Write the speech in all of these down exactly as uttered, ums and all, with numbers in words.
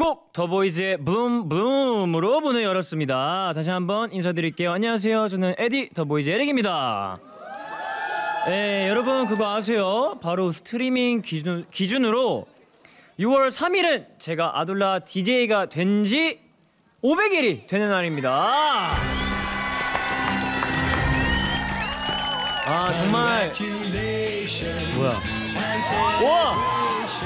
꼭 더보이즈의 블룸 블룸으로 문을 열었습니다. 다시 한번 인사드릴게요. 안녕하세요. 저는 에디 더보이즈 에릭입니다. 네, 여러분 그거 아세요? 바로 스트리밍 기준, 기준으로 유월 삼일은 제가 아돌라 디제이가 된 지 오백 일이 되는 날입니다. 아 정말 뭐야? 와!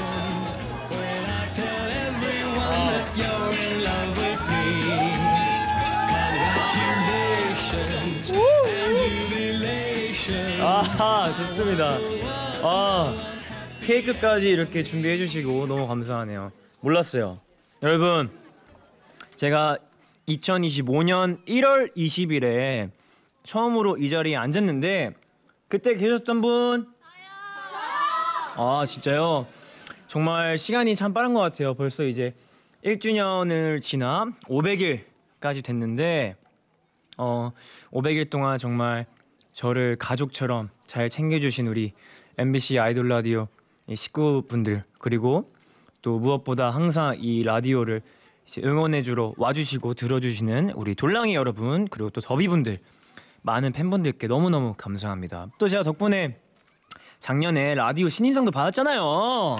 아 좋습니다. 아 케이크까지 이렇게 준비해 주시고 너무 감사하네요. 몰랐어요. 여러분 제가 이천이십오년 일월 이십일에 처음으로 이 자리에 앉았는데 그때 계셨던 분? 아 진짜요? 정말 시간이 참 빠른 것 같아요. 벌써 이제 일 주년을 지나 오백 일까지 됐는데 어 오백 일 동안 정말 저를 가족처럼 잘 챙겨주신 우리 엠비씨 아이돌 라디오 식구분들, 그리고 또 무엇보다 항상 이 라디오를 이제 응원해주러 와주시고 들어주시는 우리 돌랑이 여러분, 그리고 또 더비분들, 많은 팬분들께 너무너무 감사합니다. 또 제가 덕분에 작년에 라디오 신인상도 받았잖아요.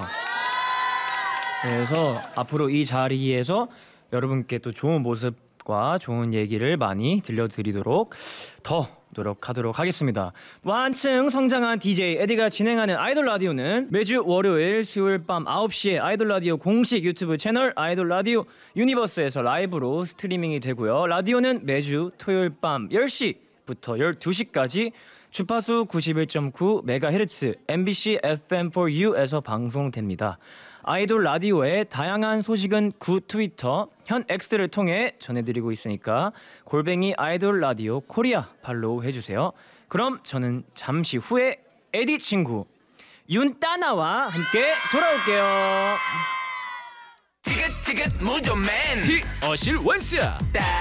그래서 앞으로 이 자리에서 여러분께 또 좋은 모습과 좋은 얘기를 많이 들려드리도록 더 노력하도록 하겠습니다. 한층 성장한 디제이 에디가 진행하는 아이돌 라디오는 매주 월요일, 수요일 밤 아홉 시에 아이돌 라디오 공식 유튜브 채널 아이돌 라디오 유니버스에서 라이브로 스트리밍이 되고요. 라디오는 매주 토요일 밤 열 시부터 열두 시까지 주파수 구십일 점 구 메가헤르츠 엠비씨 에프엠 포 유에서 방송됩니다. 아이돌 라디오의 다양한 소식은 구 트위터, 현 X를 통해 전해드리고 있으니까 골뱅이 아이돌 라디오 코리아 팔로우 해주세요. 그럼 저는 잠시 후에 에디 친구 윤따나와 함께 돌아올게요. 지긋지긋 무조맨 티 어실 원스